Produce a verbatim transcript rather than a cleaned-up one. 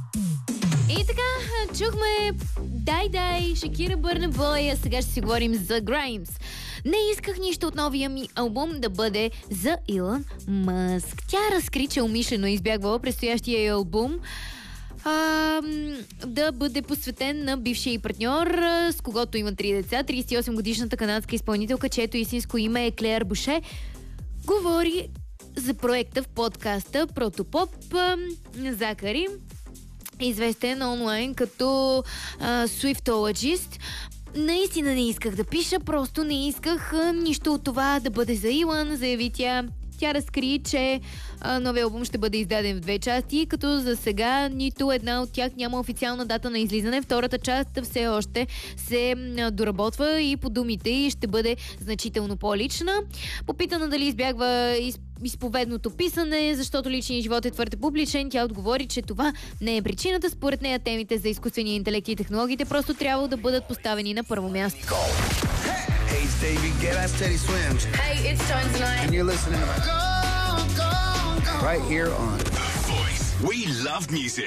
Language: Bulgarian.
И така, чухме Дай Дай, Шакира Бърна Бой, а сега ще си говорим за Граймс. Не исках нищо от новия ми албум да бъде за Илон Мъск. Тя разкри, че умишлено е избягвала предстоящия албум а, да бъде посветен на бившия и партньор, с когото има три деца. тридесет и осем годишната канадска изпълнителка, чието истинско име е Клеър Буше, говори за проекта в подкаста Протопоп. Закари, известен онлайн като а, Swiftologist. Наистина не исках да пиша, просто не исках а, нищо от това да бъде за Илон, заяви тя. Тя разкри, че а, новия албум ще бъде издаден в две части, като за сега нито една от тях няма официална дата на излизане. Втората част все още се а, доработва и по думите й ще бъде значително по-лична. Попитана дали избягва из, изповедното писане, защото личният живот е твърде публичен, тя отговори, че това не е причината. Според нея темите за изкуствения интелект и технологиите просто трябва да бъдат поставени на първо място. Hey, it's David Guetta, Steady Swims. Hey, it's Tones Tonight. And you're listening to Go, Go, Go. Right here on The Voice. We love music.